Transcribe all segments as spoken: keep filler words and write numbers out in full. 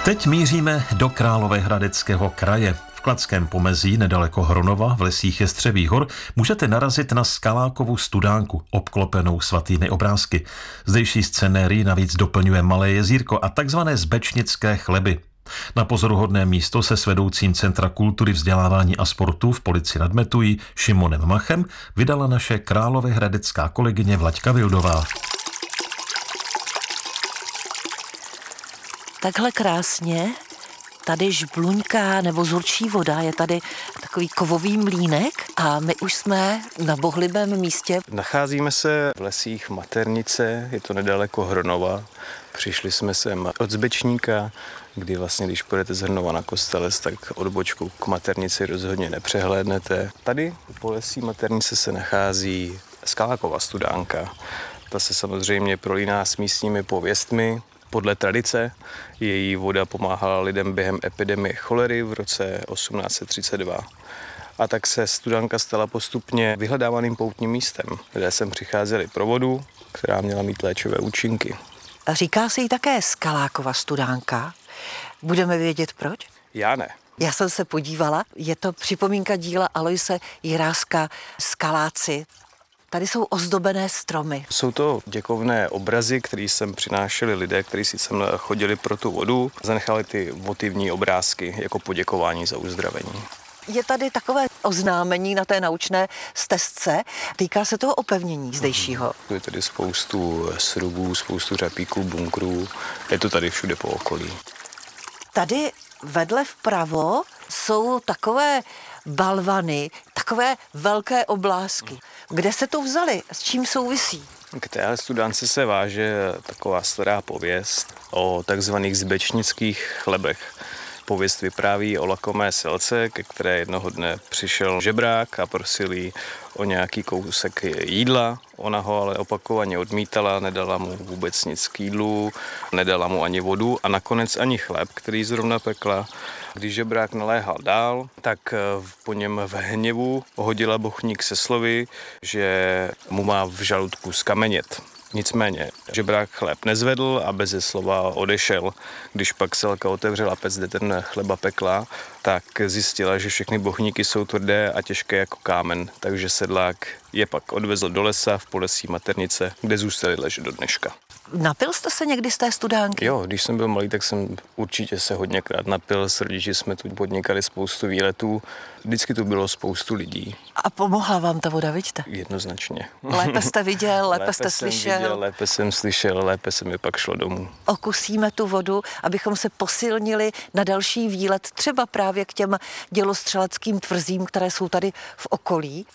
Teď míříme do Královéhradeckého kraje. V Kladském pomezí, nedaleko Hronova, v lesích Jestřebích hor, můžete narazit na Skalákovu studánku, obklopenou svatými obrázky. Zdejší scenérii navíc doplňuje malé jezírko a takzvané zbečnické chleby. Na pozoruhodné místo se s vedoucím Centra kultury, vzdělávání a sportu v Polici nad Metují Šimonem Machem vydala naše královéhradecká kolegyně Vlaďka Vildová. Takhle krásně tady žbluňká nebo zurčí voda, je tady takový kovový mlýnek a my už jsme na bohlibém místě. Nacházíme se v lesích Maternice, je to nedaleko Hronova. Přišli jsme sem od Zbečníka, kdy vlastně, když půjdete z Hronova na Kostelec, tak odbočku k Maternici rozhodně nepřehlédnete. Tady po lesí Maternice se nachází Skalákova studánka. Ta se samozřejmě prolíná s místními pověstmi. Podle tradice její voda pomáhala lidem během epidemie cholery v roce osmnáct set třicet dva. A tak se studánka stala postupně vyhledávaným poutním místem, kde sem přicházeli pro vodu, která měla mít léčivé účinky. Říká se jí také Skalákova studánka. Budeme vědět proč? Já ne. Já jsem se podívala, je to připomínka díla Aloise Jiráska Skaláci. Tady jsou ozdobené stromy. Jsou to děkovné obrazy, které sem přinášeli lidé, kteří si sem chodili pro tu vodu. Zanechali ty votivní obrázky jako poděkování za uzdravení. Je tady takové oznámení na té naučné stezce. Týká se toho opevnění zdejšího. Je tady spoustu srubů, spoustu řapíků, bunkrů. Je to tady všude po okolí. Tady vedle vpravo jsou takové balvany, takové velké oblásky. Kde se to vzali? S čím souvisí? K téhle studánce se váže taková stará pověst o takzvaných zbečnických chlebech. Pověst vypráví o lakomé selce, ke které jednoho dne přišel žebrák a prosil jí o nějaký kousek jídla. Ona ho ale opakovaně odmítala, nedala mu vůbec nic k jídlu, nedala mu ani vodu a nakonec ani chléb, který zrovna pekla. Když žebrák naléhal dál, tak po něm v hněvu hodila bochník se slovy, že mu má v žaludku skamenět. Nicméně žebrák chléb nezvedl a beze slova odešel. Když pak selka otevřela pec, kde ten chleba pekla, tak zjistila, že všechny bochníky jsou tvrdé a těžké jako kámen, takže sedlák je pak odvezl do lesa v Polesí Maternice, kde zůstali ležet do dneška. Napil jste se někdy z té studánky? Jo, když jsem byl malý, tak jsem určitě se hodněkrát napil. S rodiči jsme tu podnikali spoustu výletů. Vždycky tu bylo spoustu lidí. A pomohla vám ta voda, vidíte? Jednoznačně. Lépe jste viděl, lépe, lépe jste jsem slyšel. Viděl, lépe jsem slyšel, lépe se mi pak šlo domů. Okusíme tu vodu, abychom se posilnili na další výlet, třeba právě k těm dělostřeleckým tvrzím, které jsou tady v okolí.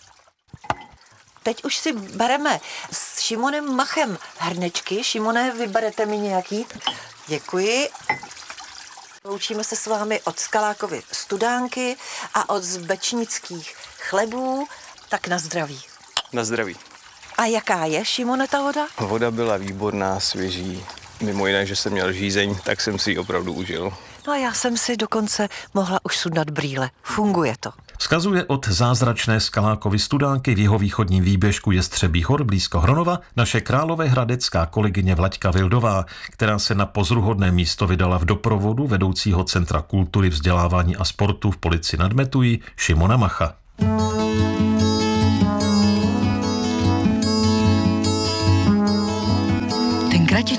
Teď už si bereme s Šimonem Machem hrnečky. Šimone, vyberete mi nějaký? Děkuji. Loučíme se s vámi od Skalákovy studánky a od zbečnických chlebů. Tak na zdraví. Na zdraví. A jaká je, Šimone, ta voda? Voda byla výborná, svěží. Mimo jiné, že jsem měl žízeň, tak jsem si ji opravdu užil. No a já jsem si dokonce mohla už sundat brýle. Funguje to. Vzkazuje od zázračné Skalákovy studánky v jihovýchodním výběžku Jestřebích hor blízko Hronova naše královéhradecká kolegyně Vlaďka Vildová, která se na pozoruhodné místo vydala v doprovodu vedoucího Centra kultury, vzdělávání a sportu v Polici nad Metují Šimona Macha. Ten kratičký